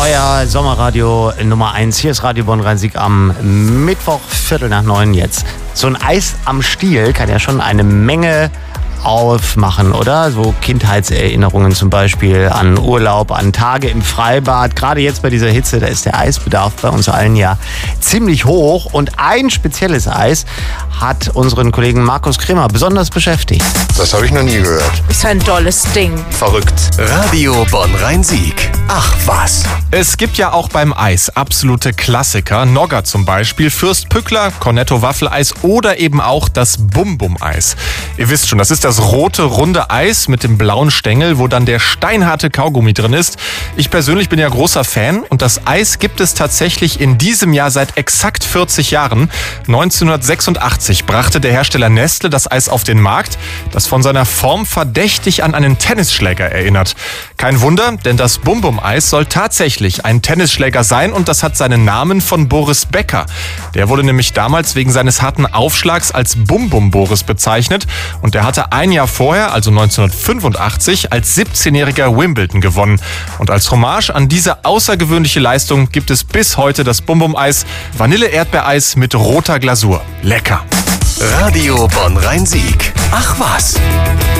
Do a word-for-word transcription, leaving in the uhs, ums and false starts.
Euer Sommerradio Nummer eins. Hier ist Radio Bonn-Rhein-Sieg am Mittwoch, Viertel nach neun jetzt. So ein Eis am Stiel kann ja schon eine Menge aufmachen, oder? So Kindheitserinnerungen zum Beispiel an Urlaub, an Tage im Freibad. Gerade jetzt bei dieser Hitze, da ist der Eisbedarf bei uns allen ja ziemlich hoch. Und ein spezielles Eis hat unseren Kollegen Markus Kremer besonders beschäftigt. Das habe ich noch nie gehört. Ist ein tolles Ding. Verrückt. Radio Bonn-Rhein-Sieg. Ach was. Es gibt ja auch beim Eis absolute Klassiker. Nogger zum Beispiel, Fürst Pückler, Cornetto Waffeleis oder eben auch das Bum-Bum-Eis. Ihr wisst schon, das ist das rote, runde Eis mit dem blauen Stängel, wo dann der steinharte Kaugummi drin ist. Ich persönlich bin ja großer Fan und das Eis gibt es tatsächlich in diesem Jahr seit exakt vierzig Jahren. neunzehnhundertsechsundachtzig brachte der Hersteller Nestle das Eis auf den Markt, das von seiner Form verdächtig an einen Tennisschläger erinnert. Kein Wunder, denn das Bum-Bum-Eis soll tatsächlich ein Tennisschläger sein und das hat seinen Namen von Boris Becker. Der wurde nämlich damals wegen seines harten Aufschlags als Bum-Bum-Boris bezeichnet und der hatte ein Jahr vorher, also neunzehnhundertfünfundachtzig, als siebzehnjähriger Wimbledon gewonnen. Und als Hommage an diese außergewöhnliche Leistung gibt es bis heute das Bum-Bum-Eis, Vanille-Erdbeereis mit roter Glasur. Lecker! Radio Bonn-Rhein-Sieg. Ach was.